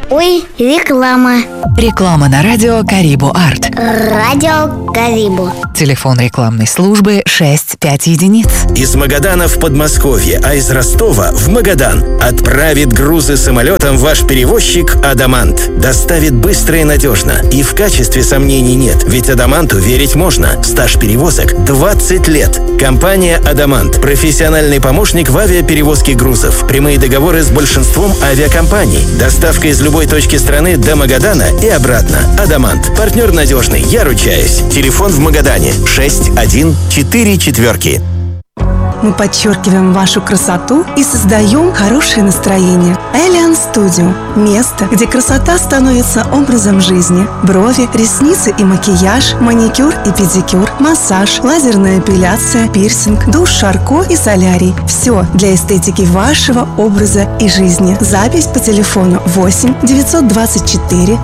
Ой, реклама. Реклама на радио Карибу Арт. Радио Карибу. Телефон рекламной службы 65 единиц. Из Магадана в Подмосковье, а из Ростова в Магадан. Отправит грузы самолетом ваш перевозчик «Адамант». Доставит быстро и надежно. И в качестве сомнений нет, ведь «Адаманту» верить можно. Стаж перевозок 20 лет. Компания «Адамант» – профессиональный помощник в авиаперевозке грузов. Прямые договоры с большинством авиакомпаний. Доставка из любой точки страны до Магадана и обратно. «Адамант» – партнер надежный, я ручаюсь. Телефон в Магадане 6144. Мы подчеркиваем вашу красоту и создаем хорошее настроение. Элиан Студио – место, где красота становится образом жизни. Брови, ресницы и макияж, маникюр и педикюр, массаж, лазерная эпиляция, пирсинг, душ Шарко и солярий. Все для эстетики вашего образа и жизни. Запись по телефону 8 924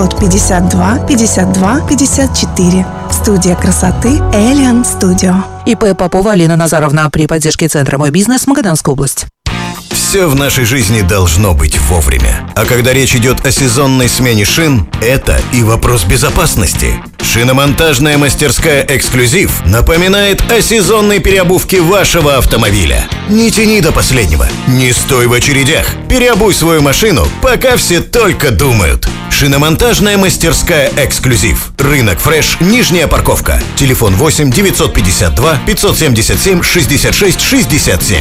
852 52 54. Студия красоты Элиан Студио. ИП Попова Алина Назаровна при поддержке Центра «Мой бизнес», Магаданская область. Все в нашей жизни должно быть вовремя. А когда речь идет о сезонной смене шин, это и вопрос безопасности. Шиномонтажная мастерская «Эксклюзив» напоминает о сезонной переобувке вашего автомобиля. Не тяни до последнего, не стой в очередях, переобуй свою машину, пока все только думают. Шиномонтажная мастерская «Эксклюзив». Рынок Фреш, Нижняя парковка. Телефон 8 952 577 66 67.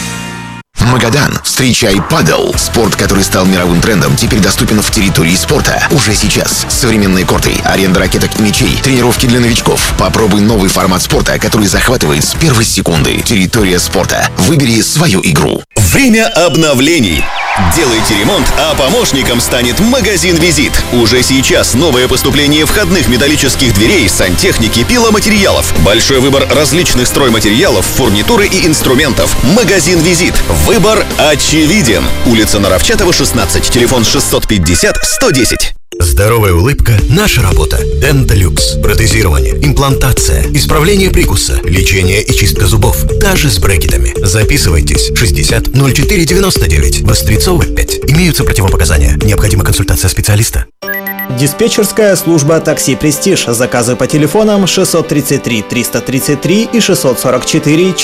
Магадан, встречай падел. Спорт, который стал мировым трендом, теперь доступен в территории спорта. Уже сейчас. Современные корты, аренда ракеток и мячей, тренировки для новичков. Попробуй новый формат спорта, который захватывает с первой секунды. Территория спорта. Выбери свою игру. Время обновлений. Делайте ремонт, а помощником станет магазин «Визит». Уже сейчас новое поступление входных металлических дверей, сантехники, пиломатериалов. Большой выбор различных стройматериалов, фурнитуры и инструментов. Магазин «Визит». Выбор очевиден. Улица Наровчатова, 16. Телефон 650 110. Здоровая улыбка – наша работа. Денталюкс. Протезирование, имплантация, исправление прикуса, лечение и чистка зубов. Даже с брекетами. Записывайтесь. 60 04 99. Вострецова 5. Имеются противопоказания. Необходима консультация специалиста. Диспетчерская служба «Такси Престиж». Заказы по телефонам 633 333 и 644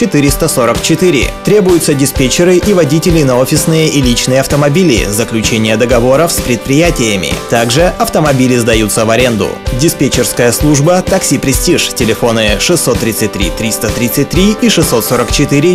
444. Требуются диспетчеры и водители на офисные и личные автомобили, заключение договоров с предприятиями. Также автомобили сдаются в аренду. Диспетчерская служба «Такси Престиж». Телефоны 633 333 и 644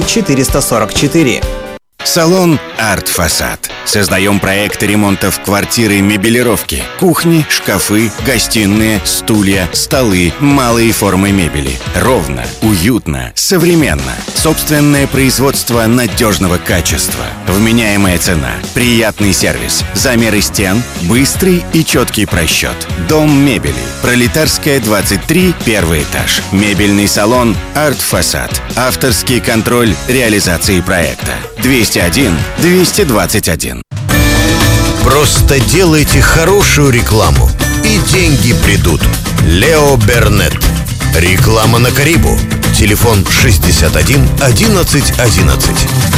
444. Салон «Арт Фасад». Создаем проекты ремонтов квартиры и мебелировки. Кухни, шкафы, гостиные, стулья, столы, малые формы мебели. Ровно, уютно, современно. Собственное производство надежного качества. Вменяемая цена. Приятный сервис. Замеры стен. Быстрый и четкий просчет. Дом мебели. Пролетарская, 23, первый этаж. Мебельный салон «Арт Фасад». Авторский контроль реализации проекта. 201 221. Просто делайте хорошую рекламу, и деньги придут. Лео Бернет. Реклама на Карибу. Телефон 61 11 11.